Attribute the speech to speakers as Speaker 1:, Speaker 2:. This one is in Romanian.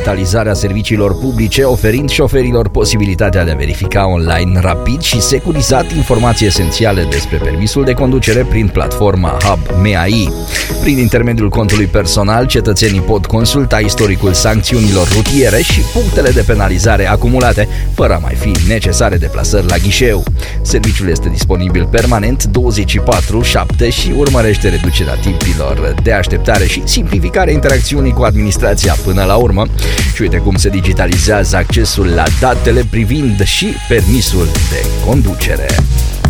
Speaker 1: digitalizarea serviciilor publice, oferind șoferilor posibilitatea de a verifica online rapid și securizat informații esențiale despre permisul de conducere prin platforma Hub MAI. Prin intermediul contului personal, cetățenii pot consulta istoricul sancțiunilor rutiere și punctele de penalizare acumulate, fără a mai fi necesare deplasări la ghișeu. Serviciul este disponibil permanent 24/7 și urmărește reducerea timpilor de așteptare și simplificarea interacțiunii cu administrația până la urmă. Și uite cum se digitalizează accesul la datele privind și permisul de conducere.